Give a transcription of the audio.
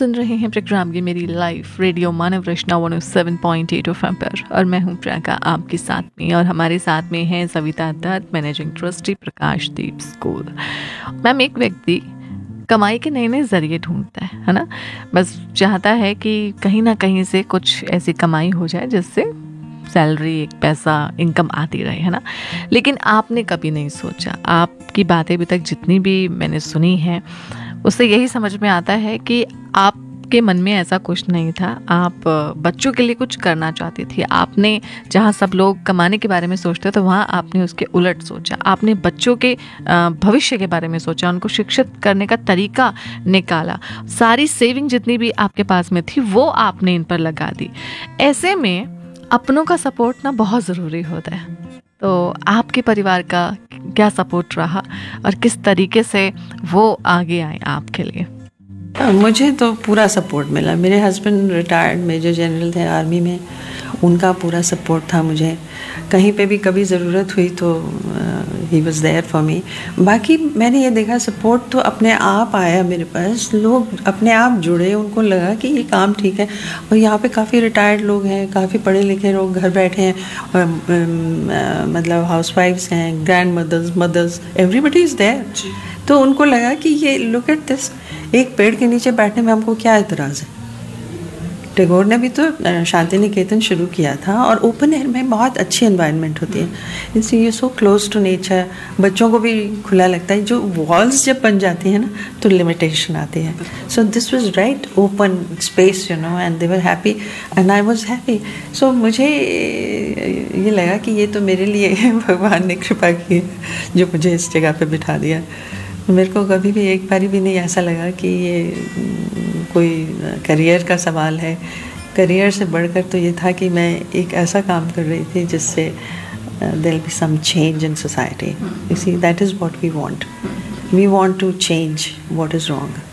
सुन रहे हैं प्रोग्राम की मेरी लाइफ रेडियो मानव रचना 107.8 FM पर और मैं हूं प्रियंका आपके साथ में और हमारे साथ में है Savita Dutt, managing trustee प्रकाशदीप school. Ma'am, एक व्यक्ति कमाई के नए नए ज़रिए ढूंढता है ना, बस चाहता है कि कहीं ना कहीं से कुछ ऐसी कमाई हो जाए जिससे सैलरी, एक पैसा, इनकम आती रहे, है ना। लेकिन आपने कभी नहीं सोचा, आपकी बातें अभी तक जितनी भी मैंने सुनी हैं उससे यही समझ में आता है कि आपके मन में ऐसा कुछ नहीं था। आप बच्चों के लिए कुछ करना चाहती थी। आपने जहाँ सब लोग कमाने के बारे में सोचते तो वहाँ आपने उसके उलट सोचा। आपने बच्चों के भविष्य के बारे में सोचा, उनको शिक्षित करने का तरीका निकाला। सारी सेविंग जितनी भी आपके पास में थी वो आपने इन पर लगा दी। ऐसे में अपनों का सपोर्ट ना बहुत ज़रूरी होता है। तो आपके परिवार का क्या सपोर्ट रहा और किस तरीके से वो आगे आए आपके लिए? मुझे तो पूरा सपोर्ट मिला। मेरे हस्बैंड रिटायर्ड मेजर जनरल थे आर्मी में, उनका पूरा सपोर्ट था मुझे। कहीं पे भी कभी ज़रूरत हुई तो he was there for me. बाकी मैंने ये देखा सपोर्ट तो अपने आप आया मेरे पास। लोग अपने आप जुड़े, उनको लगा कि ये काम ठीक है। और यहाँ पे काफ़ी रिटायर्ड लोग हैं, काफ़ी पढ़े लिखे लोग घर बैठे हैं, मतलब हाउसवाइफ्स हैं, grand mother's, everybody is there. तो उनको लगा कि ये लुक एट दिस, एक पेड़ के नीचे बैठने में हमको क्या एतराज़ है। टैगोर ने भी तो शांति निकेतन शुरू किया था और ओपन एयर में बहुत अच्छी एनवायरनमेंट होती है, इसलिए सो क्लोज टू नेचर, बच्चों को भी खुला लगता है। जो वॉल्स जब बन जाती हैं ना तो लिमिटेशन आती है। So this was right open space, you know, and they were happy and I was happy. सो मुझे ये लगा कि ये तो मेरे लिए भगवान ने कृपा की है जो मुझे इस जगह पे बिठा दिया। मेरे को कभी भी एक बारी भी नहीं ऐसा लगा कि ये कोई करियर का सवाल है। करियर से बढ़कर तो ये था कि मैं एक ऐसा काम कर रही थी जिससे there will be some change in society. You see, that is what we want. We want to change what is wrong.